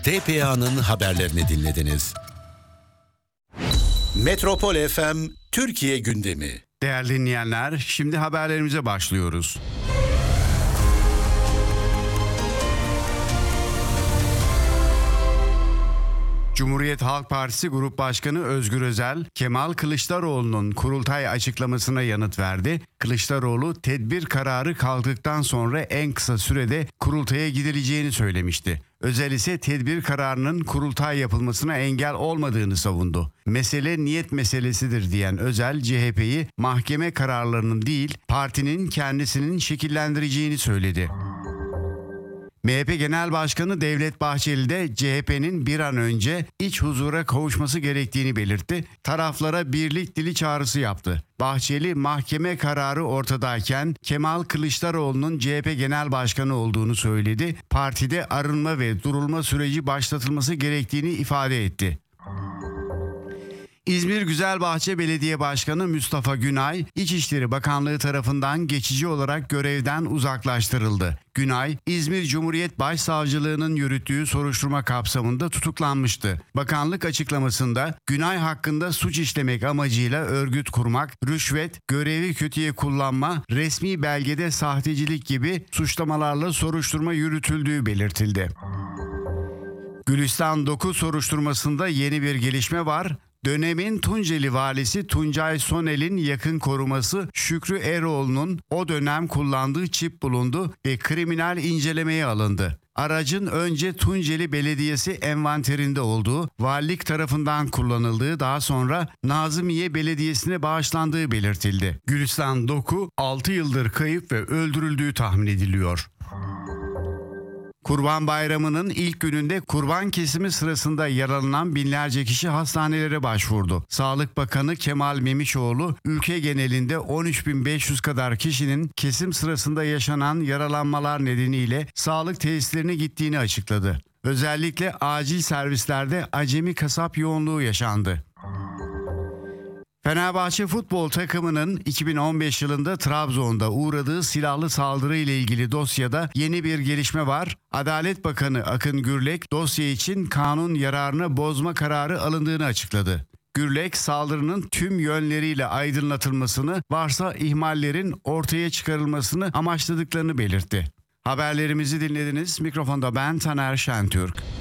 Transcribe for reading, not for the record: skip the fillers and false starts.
TPA'nın haberlerini dinlediniz. Metropol FM Türkiye gündemi. Değerli dinleyenler, şimdi haberlerimize başlıyoruz. Cumhuriyet Halk Partisi Grup Başkanı Özgür Özel, Kemal Kılıçdaroğlu'nun kurultay açıklamasına yanıt verdi. Kılıçdaroğlu, tedbir kararı kalktıktan sonra en kısa sürede kurultaya gidileceğini söylemişti. Özel ise tedbir kararının kurultay yapılmasına engel olmadığını savundu. Mesele niyet meselesidir diyen Özel, CHP'yi mahkeme kararlarının değil, partinin kendisinin şekillendireceğini söyledi. MHP Genel Başkanı Devlet Bahçeli de CHP'nin bir an önce iç huzura kavuşması gerektiğini belirtti. Taraflara birlik dili çağrısı yaptı. Bahçeli, mahkeme kararı ortadayken Kemal Kılıçdaroğlu'nun CHP Genel Başkanı olduğunu söyledi. Partide arınma ve durulma süreci başlatılması gerektiğini ifade etti. İzmir Güzelbahçe Belediye Başkanı Mustafa Günay, İçişleri Bakanlığı tarafından geçici olarak görevden uzaklaştırıldı. Günay, İzmir Cumhuriyet Başsavcılığı'nın yürüttüğü soruşturma kapsamında tutuklanmıştı. Bakanlık açıklamasında Günay hakkında suç işlemek amacıyla örgüt kurmak, rüşvet, görevi kötüye kullanma, resmi belgede sahtecilik gibi suçlamalarla soruşturma yürütüldüğü belirtildi. Gülistan 9 soruşturmasında yeni bir gelişme var. Dönemin Tunceli valisi Tuncay Sonel'in yakın koruması Şükrü Eroğlu'nun o dönem kullandığı çip bulundu ve kriminal incelemeye alındı. Aracın önce Tunceli Belediyesi envanterinde olduğu, valilik tarafından kullanıldığı, daha sonra Nazımiye Belediyesi'ne bağışlandığı belirtildi. Gülistan Doku 6 yıldır kayıp ve öldürüldüğü tahmin ediliyor. Kurban Bayramı'nın ilk gününde kurban kesimi sırasında yaralanan binlerce kişi hastanelere başvurdu. Sağlık Bakanı Kemal Memişoğlu, ülke genelinde 13.500 kadar kişinin kesim sırasında yaşanan yaralanmalar nedeniyle sağlık tesislerine gittiğini açıkladı. Özellikle acil servislerde acemi kasap yoğunluğu yaşandı. Fenerbahçe futbol takımının 2015 yılında Trabzon'da uğradığı silahlı saldırı ile ilgili dosyada yeni bir gelişme var. Adalet Bakanı Akın Gürlek, dosya için kanun yararına bozma kararı alındığını açıkladı. Gürlek, saldırının tüm yönleriyle aydınlatılmasını, varsa ihmallerin ortaya çıkarılmasını amaçladıklarını belirtti. Haberlerimizi dinlediniz. Mikrofonda ben Taner Şentürk.